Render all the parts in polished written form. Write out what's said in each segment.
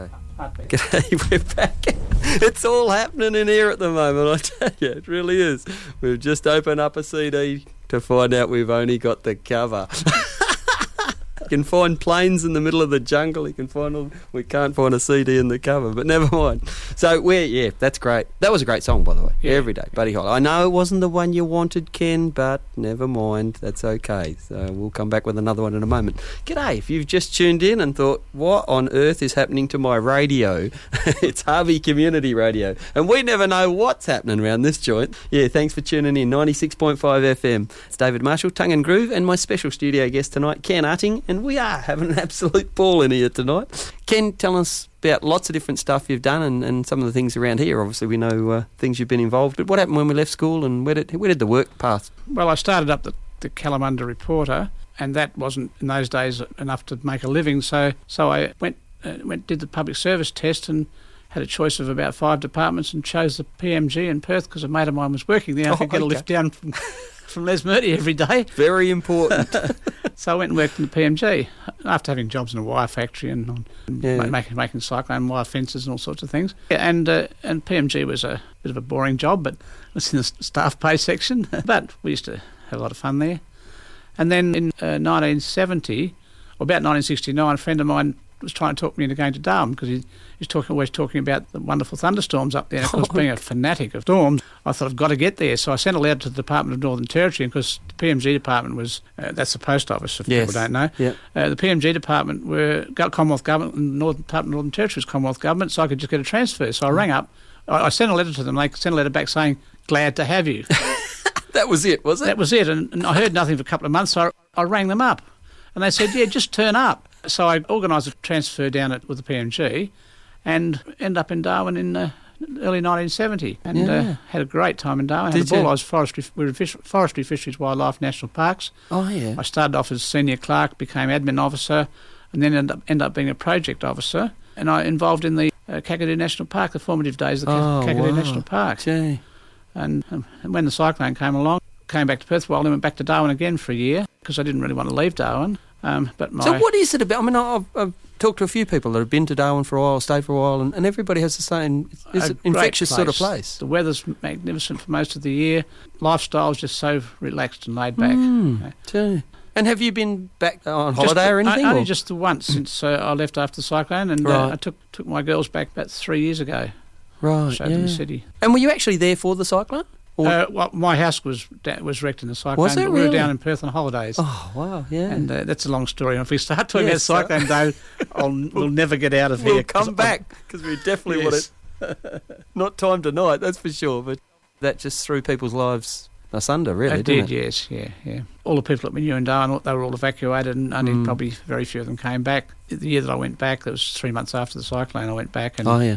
go. G'day, we're back. It's all happening in here at the moment, I tell you. It really is. We've just opened up a CD to find out we've only got the cover. You can find planes in the middle of the jungle. We can't find a CD in the cover, but never mind. So that's great. That was a great song, by the way. Yeah. Every Day, Buddy Holly. I know it wasn't the one you wanted, Ken, but never mind. That's okay. So we'll come back with another one in a moment. G'day. If you've just tuned in and thought, what on earth is happening to my radio? It's Harvey Community Radio, and we never know what's happening around this joint. Yeah, thanks for tuning in. 96.5 FM. It's David Marshall, Tongue and Groove, and my special studio guest tonight, Ken Utting. And we are having an absolute ball in here tonight. Ken, tell us about lots of different stuff you've done and some of the things around here. Obviously, we know things you've been involved with. What happened when we left school, and where did the work pass? Well, I started up the Kalamunda Reporter, and that wasn't in those days enough to make a living. So I went did the public service test and had a choice of about 5 departments and chose the PMG in Perth because a mate of mine was working there. I could get a lift down from Les Murty every day. Very important. So I went and worked in the PMG after having jobs in a wire factory and making cyclone wire fences and all sorts of things. And PMG was a bit of a boring job, but it was in the staff pay section. But we used to have a lot of fun there. And then in 1970, or about 1969, a friend of mine was trying to talk me into going to Darwin because he's always talking about the wonderful thunderstorms up there. And of course, being a fanatic of storms, I thought I've got to get there. So I sent a letter to the Department of Northern Territory, and because the PMG department was that's the post office if people don't know. Yep. The PMG department were Commonwealth government, and the Department of Northern Territory was Commonwealth government, so I could just get a transfer. So I rang up. I sent a letter to them. They sent a letter back saying, "Glad to have you." That was it, was it? That was it, and I heard nothing for a couple of months. So I rang them up, and they said, "Yeah, just turn up." So I organised a transfer down with the PMG and ended up in Darwin in early 1970 and had a great time in Darwin. Had a ball. I was Forestry, Fisheries, Wildlife, National Parks. Oh, yeah. I started off as senior clerk, became admin officer, and then ended up being a project officer. And I involved in the Kakadu National Park, the formative days of the Kakadu National Park. Gee. And when the cyclone came along, came back to Perth, then went back to Darwin again for a year because I didn't really want to leave Darwin. So what is it about? I mean, I've talked to a few people that have been to Darwin for a while, stayed for a while, and everybody has the same. It's an infectious sort of place. The weather's magnificent for most of the year. Lifestyle's just so relaxed and laid back. And have you been back on holiday or anything? Only just the once since I left after the cyclone, and I took my girls back about 3 years ago. Right, showed them the city. And were you actually there for the cyclone? Well, my house was wrecked in the cyclone. Was it but really? We were down in Perth on holidays. Oh, wow, yeah. And that's a long story. And if we start talking about cyclone, Dave, we'll never get out of here. We'll come back, because we definitely want it. Not time tonight, that's for sure. But that just threw people's lives asunder, really, didn't it? Yes, yeah. All the people that we knew in Darwin, they were all evacuated, and only probably very few of them came back. The year that I went back, that was 3 months after the cyclone, I went back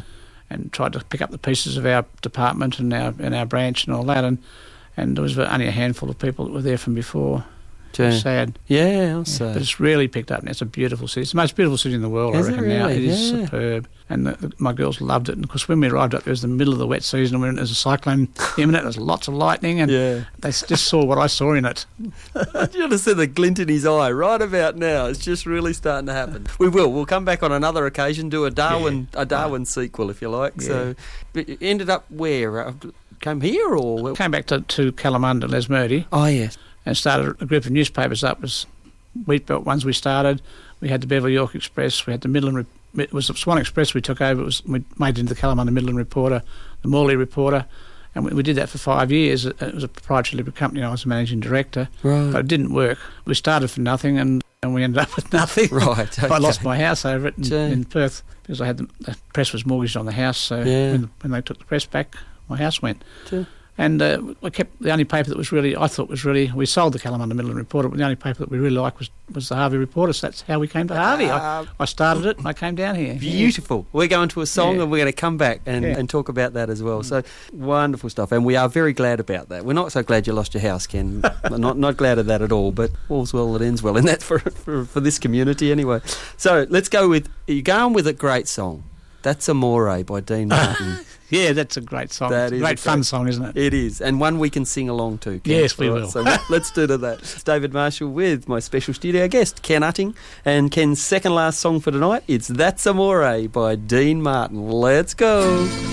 and tried to pick up the pieces of our department and our branch and all that, and there was only a handful of people that were there from before. It was sad. Yeah, I'll say. But it's really picked up now. It's a beautiful city. It's the most beautiful city in the world, I reckon, now. It is superb. And my girls loved it. And, of course, when we arrived up, it was the middle of the wet season, and there was a cyclone imminent. There was lots of lightning, and they just saw what I saw in it. You should have seen the glint in his eye right about now. It's just really starting to happen. We'll come back on another occasion, do a Darwin sequel, if you like. Yeah. So it ended up where? Came here or? Came back to Kalamunda, Les Murty. Oh, yes. And started a group of newspapers up. It was Wheatbelt ones we started. We had the Beverly York Express. We had the Midland. It was the Swan Express we took over. We made it into the Kalamunda Midland Reporter, the Morley Reporter, and we did that for 5 years. It was a proprietary limited company. I was the managing director, but it didn't work. We started for nothing, and we ended up with nothing. Right. Okay. I lost my house over it in Perth because I had the press was mortgaged on the house. So when they took the press back, my house went. And we kept the only paper that was really, I thought was really, we sold the Kalamunda Midland Reporter, but the only paper that we really liked was the Harvey Reporter, so that's how we came to Harvey. I started it and I came down here. Beautiful. Yeah. We're going to a song and we're going to come back and talk about that as well. So wonderful stuff, and we are very glad about that. We're not so glad you lost your house, Ken. not glad of that at all, but all's well that ends well, and that's for this community anyway. So let's go with, you're going with a great song. That's Amore by Dean Martin. Yeah, that's a great song. That is a great fun song, isn't it? It is, and one we can sing along to. Ken. Yes, we will. So let's do to that. It's David Marshall with my special studio guest, Ken Utting, and Ken's second last song for tonight. It's That's Amore by Dean Martin. Let's go.